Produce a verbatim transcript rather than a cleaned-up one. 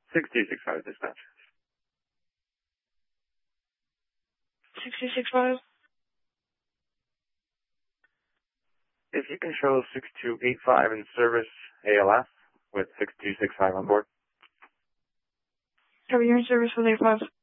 six two six five dispatch. six two six five. If you can show six two eight five in service A L S with six two six five on board. Cover, you're in service with eight five.